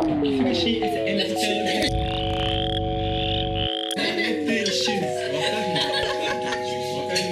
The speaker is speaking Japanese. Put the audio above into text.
She is an entertainer. わかんない。わかんない。